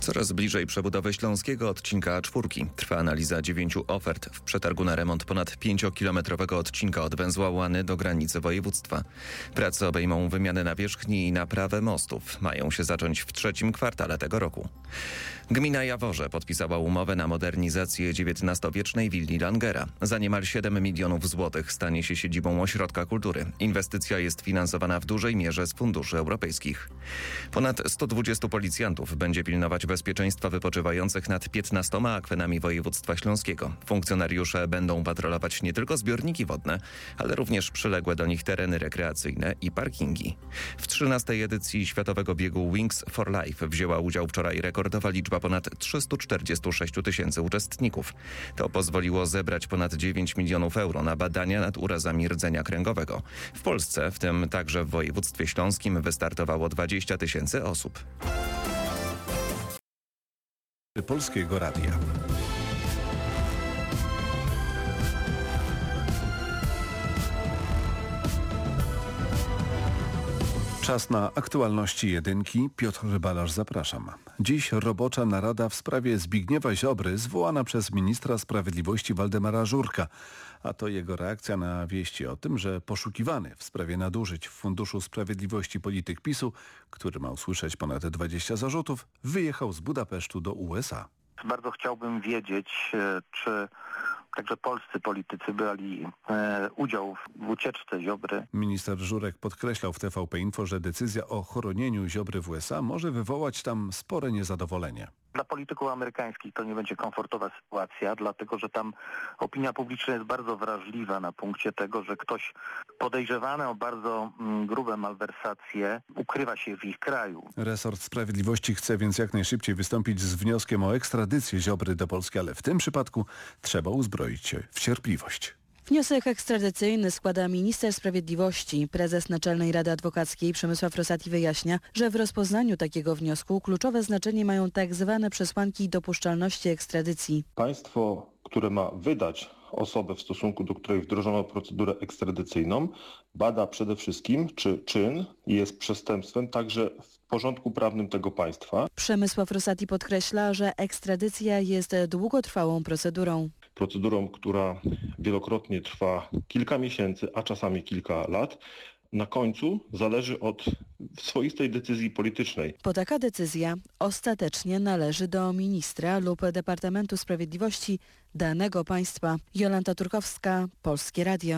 Coraz bliżej przebudowy śląskiego odcinka A4. Trwa analiza 9 ofert w przetargu na remont ponad 5-kilometrowego odcinka od węzła Łany do granicy województwa. Prace obejmą wymianę nawierzchni i naprawę mostów. Mają się zacząć w trzecim kwartale tego roku. Gmina Jaworze podpisała umowę na modernizację XIX-wiecznej willi Langera. Za niemal 7 milionów złotych stanie się siedzibą ośrodka kultury. Inwestycja jest finansowana w dużej mierze z funduszy europejskich. Ponad 120 policjantów będzie pilnować bezpieczeństwa wypoczywających nad 15 akwenami województwa śląskiego. Funkcjonariusze będą patrolować nie tylko zbiorniki wodne, ale również przyległe do nich tereny rekreacyjne i parkingi. W 13. edycji Światowego Biegu Wings for Life wzięła udział wczoraj rekordowa liczba ponad 346 tysięcy uczestników. To pozwoliło zebrać ponad 9 milionów euro na badania nad urazami rdzenia kręgowego. W Polsce, w tym także w województwie śląskim, wystartowało 20 tysięcy osób. Polskiego Radia. Czas na aktualności jedynki. Piotr Balasz, zapraszam. Dziś robocza narada w sprawie Zbigniewa Ziobry zwołana przez ministra sprawiedliwości Waldemara Żurka. A to jego reakcja na wieści o tym, że poszukiwany w sprawie nadużyć w Funduszu Sprawiedliwości polityk PiS-u, który ma usłyszeć ponad 20 zarzutów, wyjechał z Budapesztu do USA. Bardzo chciałbym wiedzieć, czy także polscy politycy brali udział w ucieczce Ziobry. Minister Żurek podkreślał w TVP Info, że decyzja o chronieniu Ziobry w USA może wywołać tam spore niezadowolenie. Dla polityków amerykańskich to nie będzie komfortowa sytuacja, dlatego że tam opinia publiczna jest bardzo wrażliwa na punkcie tego, że ktoś podejrzewany o bardzo grube malwersacje ukrywa się w ich kraju. Resort Sprawiedliwości chce więc jak najszybciej wystąpić z wnioskiem o ekstradycję Ziobry do Polski, ale w tym przypadku trzeba uzbroić się w cierpliwość. Wniosek ekstradycyjny składa minister sprawiedliwości. Prezes Naczelnej Rady Adwokackiej Przemysław Rosati wyjaśnia, że w rozpoznaniu takiego wniosku kluczowe znaczenie mają tak zwane przesłanki dopuszczalności ekstradycji. Państwo, które ma wydać osobę, w stosunku do której wdrożono procedurę ekstradycyjną, bada przede wszystkim, czy czyn jest przestępstwem także w porządku prawnym tego państwa. Przemysław Rosati podkreśla, że ekstradycja jest długotrwałą Procedurą, która wielokrotnie trwa kilka miesięcy, a czasami kilka lat, na końcu zależy od swoistej decyzji politycznej. Bo taka decyzja ostatecznie należy do ministra lub Departamentu Sprawiedliwości danego państwa. Jolanta Turkowska, Polskie Radio.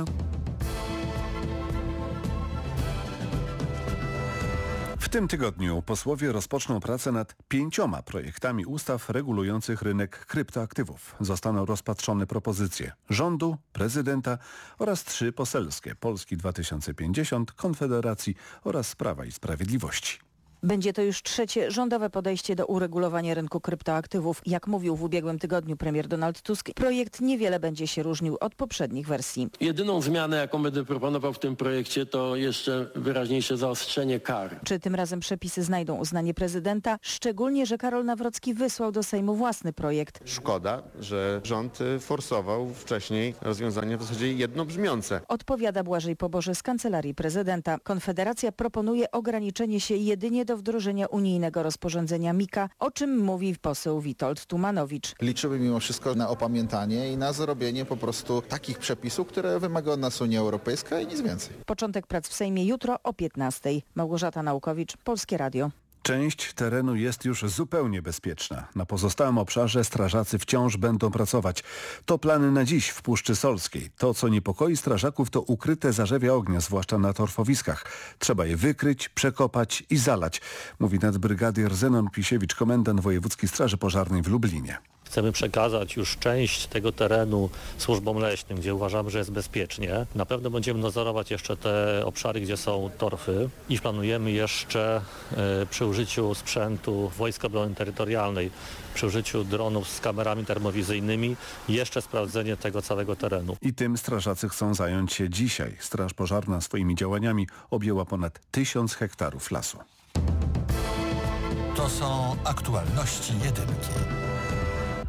W tym tygodniu posłowie rozpoczną pracę nad 5 projektami ustaw regulujących rynek kryptoaktywów. Zostaną rozpatrzone propozycje rządu, prezydenta oraz 3 poselskie: Polski 2050, Konfederacji oraz Prawa i Sprawiedliwości. Będzie to już trzecie rządowe podejście do uregulowania rynku kryptoaktywów. Jak mówił w ubiegłym tygodniu premier Donald Tusk, projekt niewiele będzie się różnił od poprzednich wersji. Jedyną zmianę, jaką będę proponował w tym projekcie, to jeszcze wyraźniejsze zaostrzenie kar. Czy tym razem przepisy znajdą uznanie prezydenta? Szczególnie, że Karol Nawrocki wysłał do Sejmu własny projekt. Szkoda, że rząd forsował wcześniej rozwiązania w zasadzie jednobrzmiące. Odpowiada Błażej Poboży z Kancelarii Prezydenta. Konfederacja proponuje ograniczenie się jedynie do wdrożenia unijnego rozporządzenia MiCA, o czym mówi poseł Witold Tumanowicz. Liczymy mimo wszystko na opamiętanie i na zrobienie po prostu takich przepisów, które wymaga od nas Unia Europejska i nic więcej. Początek prac w Sejmie jutro o 15:00. Małgorzata Naukowicz, Polskie Radio. Część terenu jest już zupełnie bezpieczna. Na pozostałym obszarze strażacy wciąż będą pracować. To plany na dziś w Puszczy Solskiej. To, co niepokoi strażaków, to ukryte zarzewia ognia, zwłaszcza na torfowiskach. Trzeba je wykryć, przekopać i zalać, mówi nadbrygadier Zenon Pisiewicz, komendant Wojewódzkiej Straży Pożarnej w Lublinie. Chcemy przekazać już część tego terenu służbom leśnym, gdzie uważamy, że jest bezpiecznie. Na pewno będziemy nadzorować jeszcze te obszary, gdzie są torfy i planujemy jeszcze przy użyciu sprzętu Wojsk Obrony Terytorialnej, przy użyciu dronów z kamerami termowizyjnymi jeszcze sprawdzenie tego całego terenu. I tym strażacy chcą zająć się dzisiaj. Straż Pożarna swoimi działaniami objęła ponad 1000 hektarów lasu. To są aktualności jedynki.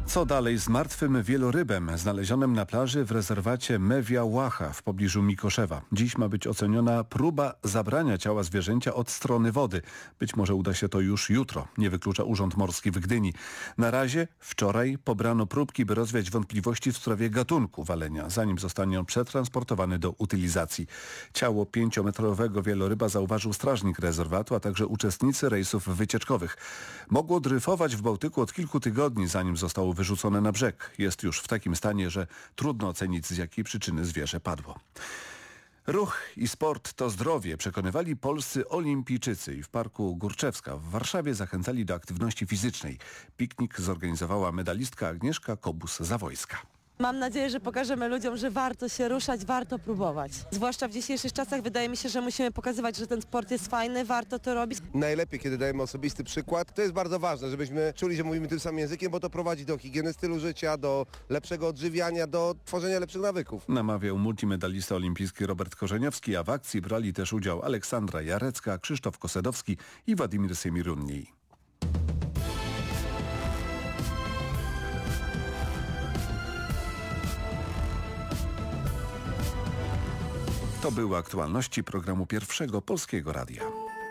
Co dalej z martwym wielorybem znalezionym na plaży w rezerwacie Mewia Łacha w pobliżu Mikoszewa? Dziś ma być oceniona próba zabrania ciała zwierzęcia od strony wody. Być może uda się to już jutro, nie wyklucza Urząd Morski w Gdyni. Na razie wczoraj pobrano próbki, by rozwiać wątpliwości w sprawie gatunku walenia, zanim zostanie on przetransportowany do utylizacji. Ciało 5-metrowego wieloryba zauważył strażnik rezerwatu, a także uczestnicy rejsów wycieczkowych. Mogło dryfować w Bałtyku od kilku tygodni, zanim zostało wyrzucone na brzeg. Jest już w takim stanie, że trudno ocenić, z jakiej przyczyny zwierzę padło. Ruch i sport to zdrowie, przekonywali polscy olimpijczycy i w Parku Górczewska w Warszawie zachęcali do aktywności fizycznej. Piknik zorganizowała medalistka Agnieszka Kobus-Zawojska. Mam nadzieję, że pokażemy ludziom, że warto się ruszać, warto próbować. Zwłaszcza w dzisiejszych czasach wydaje mi się, że musimy pokazywać, że ten sport jest fajny, warto to robić. Najlepiej, kiedy dajemy osobisty przykład. To jest bardzo ważne, żebyśmy czuli, że mówimy tym samym językiem, bo to prowadzi do higieny stylu życia, do lepszego odżywiania, do tworzenia lepszych nawyków. Namawiał multimedalista olimpijski Robert Korzeniowski, a w akcji brali też udział Aleksandra Jarecka, Krzysztof Kosedowski i Władimir Semirunniej. To były aktualności programu Pierwszego Polskiego Radia.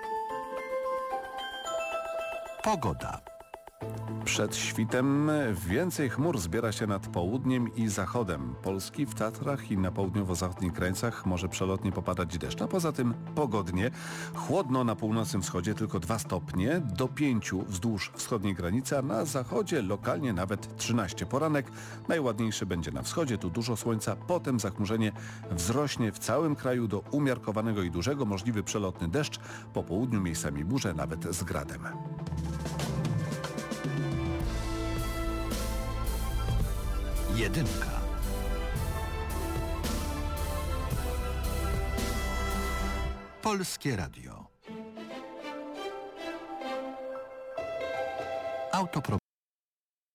Pogoda. Przed świtem więcej chmur zbiera się nad południem i zachodem Polski. W Tatrach i na południowo-zachodnich krańcach może przelotnie popadać deszcz, a poza tym pogodnie. Chłodno na północnym wschodzie tylko 2 stopnie, do 5 wzdłuż wschodniej granicy, a na zachodzie lokalnie nawet 13. Poranek najładniejszy będzie na wschodzie, tu dużo słońca, potem zachmurzenie wzrośnie w całym kraju do umiarkowanego i dużego, możliwy przelotny deszcz, po południu miejscami burze nawet z gradem. Jedynka. Polskie Radio. Autopromocja.